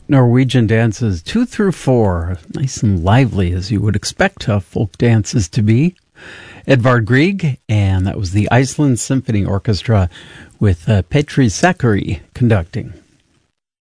Norwegian dances 2 through 4, nice and lively as you would expect folk dances to be. Edvard Grieg, and that was the Iceland Symphony Orchestra with Petri Sakari conducting.